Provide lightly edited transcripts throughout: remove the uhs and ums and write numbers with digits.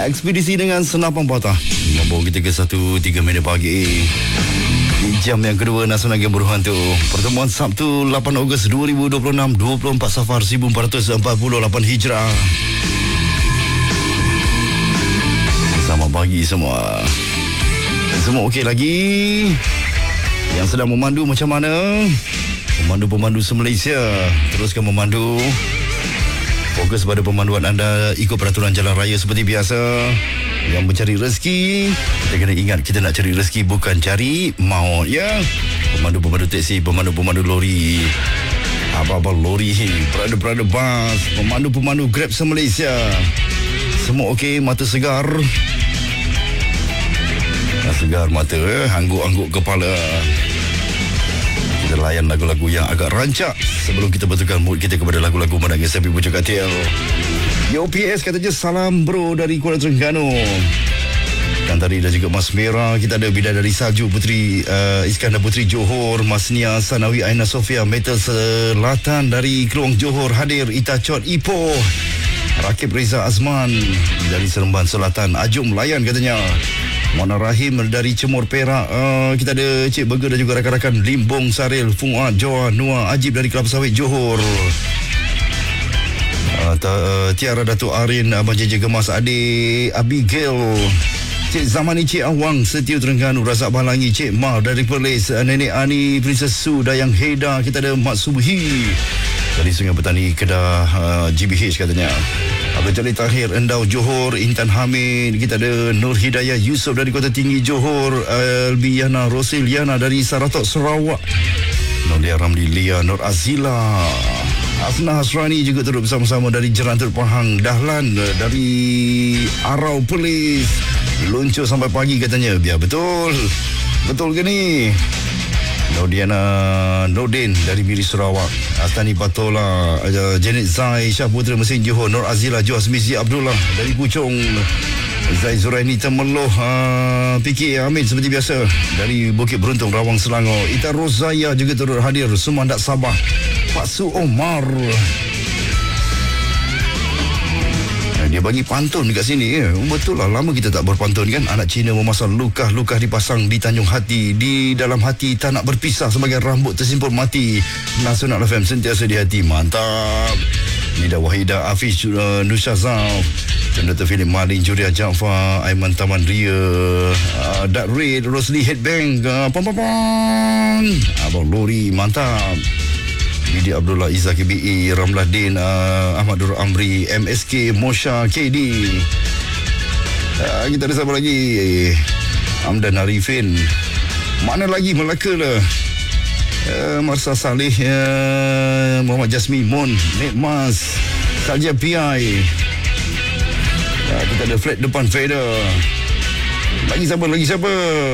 Ekspedisi dengan senapan patah membawa kita ke 1.3 minit pagi. Di jam yang kedua Nasional Game Berhantu. Pertemuan Sabtu 8 Ogos 2026, 24 Safar 1448 Hijrah. Selamat pagi semua. Semua okey lagi? Yang sedang memandu macam mana? Pemandu-pemandu se-Malaysia, teruskan memandu. Fokus pada pemanduan anda, ikut peraturan jalan raya seperti biasa. Yang mencari rezeki, kita kena ingat kita nak cari rezeki, bukan cari maut, ya. Pemandu-pemandu teksi, pemandu-pemandu lori, apa-apa lori, berada-berada bas, pemandu-pemandu Grab se-Malaysia, semua okey, mata segar. Segar mata, angguk-angguk kepala. Kita layan lagu-lagu yang agak rancak sebelum kita betulkan mood kita kepada lagu-lagu menangis Sapi Pucuk Katil. Yo PS katanya salam bro dari Kuala Terengganu. Kantari dan juga Mas Merah. Kita ada Bidadari Salju Putri Iskandar Putri Johor, Mas Nia Sanawi Aina Sofia Metal Selatan dari Keluang Johor hadir. Ita Chot Ipoh, Rakib Reza Azman dari Seremban Selatan, Ajum Layan katanya. Mona Rahim dari Cemor Perak. Kita ada Cik Burger dan juga rakan-rakan Limbong Saril, Fuad, Joa, Nuah, Ajib dari Kelapa Sawit Johor. Tiara Datuk Arin, Abang JJ Gemas, Adik Abigail, Cik Zamani, Cik Awang Setiu Terengganu, Razak Balangi, Cik Mar dari Perlis, Nenek Ani, Princess Su, Dayang Heda. Kita ada Mak Subhi dari Sungai Petani Kedah, GBH katanya. Abdul Jalil Tahir Endau Johor, Intan Hamid. Kita ada Nur Hidayah Yusof dari Kota Tinggi Johor, Albiana Rosiliana dari Saratok Sarawak, Nolia Ramli Lia, Nur Azila, Asna Hasrani juga turut bersama-sama dari Jerantur Pahang, Dahlan dari Arau Perlis. Luncur sampai pagi katanya. Biar betul. Betul ke ni? Nodiana Nordin dari Miri Sarawak, Astani Patola, Janet Zai, Syah Putra Mesin Johor, Nur Azila, Joas Mizi Abdullah dari Puchong, Zai Zuraini Temeloh, PK Amin seperti biasa dari Bukit Beruntung Rawang Selangor. Ita Rozaya juga turut hadir, Sumandak Sabah, Pak Su Omar. Dia bagi pantun dekat sini, ya. Betul lah, lama kita tak berpantun kan. Anak Cina memasang lukah-lukah dipasang di Tanjung Hati, di dalam hati tak nak berpisah sebagai rambut tersimpul mati. Nasional FM sentiasa di hati. Mantap. Nida Wahida, Hafiz Nushazaf, Contoh Filip Malin, Juria Jaafar, Aiman Taman Ria, Dak Red, Rosli Headbang, Pam-pam-pam, Abang Lori, mantap. Bidi Abdullah, Izzah KBE, Ramlah Din, Ahmad Dur Amri, MSK, Mosha, KD. Kita ada siapa lagi? Amdan Arifin. Mana lagi? Melaka lah. Marsa Saleh, Muhammad Jasmi Mon, Nek Mas, Salja PI. Kita ada flat depan Fader. Lagi siapa?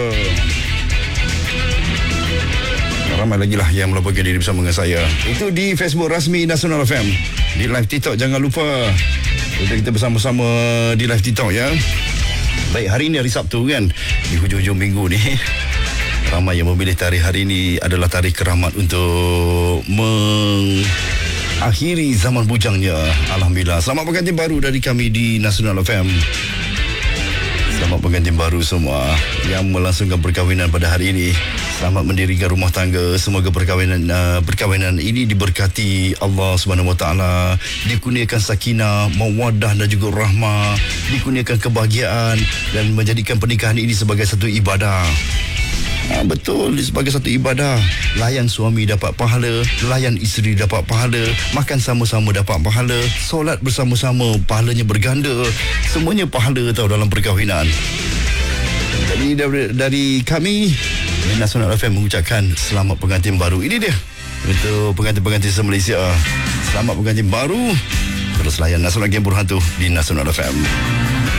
Ramai lagi lah yang melaporkan diri bersama dengan saya. Itu di Facebook rasmi Nasional FM. Di live TikTok jangan lupa. Kita bersama-sama di live TikTok, ya. Baik, hari ini hari Sabtu kan, di hujung-hujung minggu ni. Ramai yang memilih tarikh hari ini adalah tarikh keramat untuk mengakhiri zaman bujangnya. Alhamdulillah. Selamat pengantin baru dari kami di Nasional FM. Selamat pengantin baru semua yang melangsungkan perkahwinan pada hari ini. Selamat mendirikan rumah tangga. Semoga perkahwinan ini diberkati Allah Subhanahu Wa Taala, dikurniakan sakinah, mawaddah dan juga rahmah, dikurniakan kebahagiaan dan menjadikan pernikahan ini sebagai satu ibadah. Betul, sebagai satu ibadah. Layan suami dapat pahala, layan isteri dapat pahala, makan sama-sama dapat pahala, solat bersama-sama pahalanya berganda. Semuanya pahala tau dalam perkahwinan. Jadi dari kami Nasional FM mengucapkan selamat pengantin baru. Ini dia untuk pengantin-pengantin se-Malaysia. Selamat pengantin baru. Terus layan Nasional Game Berhantu di Nasional FM.